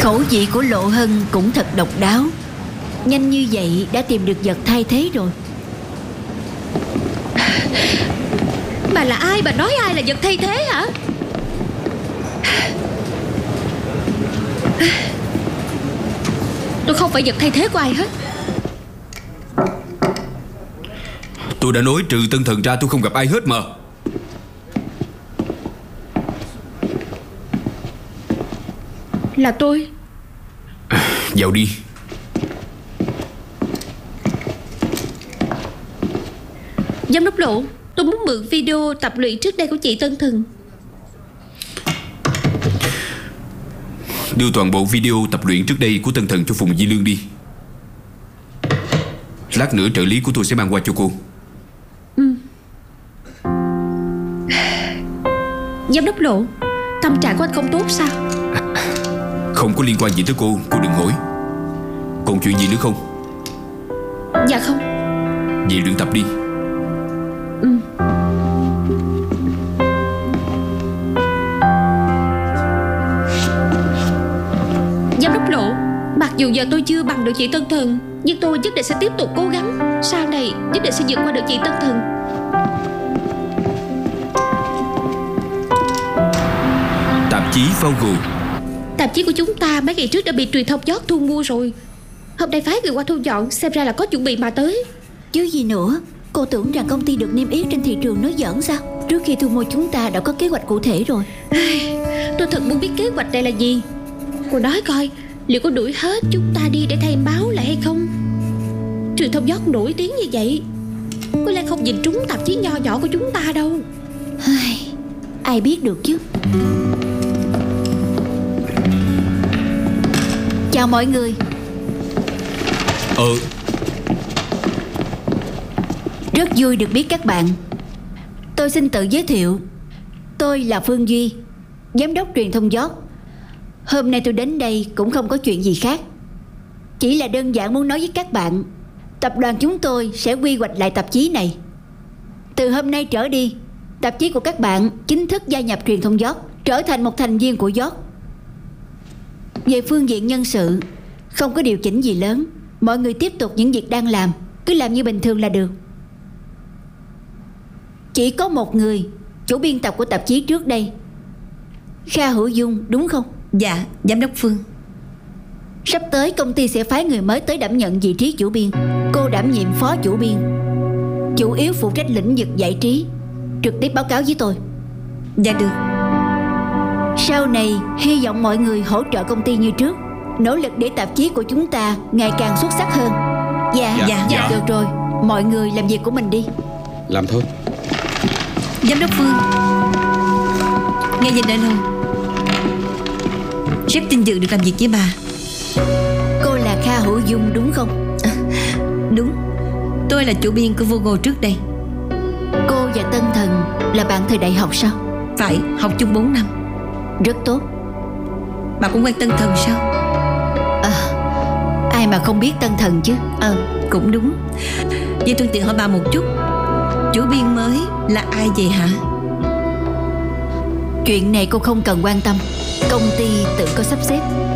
Khẩu vị của Lộ Hân cũng thật độc đáo. Nhanh như vậy đã tìm được vật thay thế rồi. Bà là ai? Bà nói ai là vật thay thế hả? Tôi không phải vật thay thế của ai hết. Tôi đã nói trừ Tân Thần ra tôi không gặp ai hết mà. Là tôi. Vào đi. Giám đốc Lộ, tôi muốn mượn video tập luyện trước đây của chị Tân Thần. Đưa toàn bộ video tập luyện trước đây của Tân Thần cho Phùng Di Lương đi. Lát nữa trợ lý của tôi sẽ mang qua cho cô. Giám đốc Lộ, tâm trạng của anh không tốt sao? Không có liên quan gì tới cô đừng hỏi. Còn chuyện gì nữa không? Dạ không. Vậy luyện tập đi. Giám đốc Lộ, mặc dù giờ tôi chưa bằng được chị Tân Thần, nhưng tôi nhất định sẽ tiếp tục cố gắng. Sau này nhất định sẽ vượt qua được chị Tân Thần. Tạp chí Vogue. Tạp chí của chúng ta mấy ngày trước đã bị truyền thông York thu mua rồi. Hôm nay phái người qua thu dọn, xem ra là có chuẩn bị mà tới. Chứ gì nữa. Cô tưởng rằng công ty được niêm yết trên thị trường nói giỡn sao? Trước khi thu mua chúng ta đã có kế hoạch cụ thể rồi. Tôi thật muốn biết kế hoạch này là gì. Cô nói coi, liệu có đuổi hết chúng ta đi để thay báo lại hay không? Truyền thông York nổi tiếng như vậy, có lẽ không nhìn trúng tạp chí nho nhỏ của chúng ta đâu. Ai biết được chứ. Chào mọi người. Rất vui được biết các bạn. Tôi xin tự giới thiệu. Tôi là Phương Duy, giám đốc truyền thông York. Hôm nay tôi đến đây cũng không có chuyện gì khác, chỉ là đơn giản muốn nói với các bạn, tập đoàn chúng tôi sẽ quy hoạch lại tạp chí này. Từ hôm nay trở đi, tạp chí của các bạn chính thức gia nhập truyền thông York, trở thành một thành viên của York. Về phương diện nhân sự, không có điều chỉnh gì lớn. Mọi người tiếp tục những việc đang làm, cứ làm như bình thường là được. Chỉ có một người, chủ biên tập của tạp chí trước đây, Kha Hữu Dung, đúng không? Dạ, giám đốc Phương. Sắp tới công ty sẽ phái người mới tới đảm nhận vị trí chủ biên. Cô đảm nhiệm phó chủ biên, chủ yếu phụ trách lĩnh vực giải trí, trực tiếp báo cáo với tôi. Dạ được. Sau này hy vọng mọi người hỗ trợ công ty như trước, nỗ lực để tạp chí của chúng ta ngày càng xuất sắc hơn. Dạ. Được rồi, mọi người làm việc của mình đi. Làm thôi. Giám đốc Phương, nghe nhìn đã lâu, rất vinh dự được làm việc với bà. Cô là Kha Hữu Dung đúng không? Đúng, tôi là chủ biên của Vogue trước đây. Cô và Tân Thần là bạn thời đại học sao? Phải, học chung 4 năm. Rất tốt. Bà cũng quen Tân Thần sao? Ai mà không biết Tân Thần chứ. Cũng đúng. Vậy tôi tiện hỏi bà một chút, chủ biên mới là ai vậy hả? Chuyện này cô không cần quan tâm, công ty tự có sắp xếp.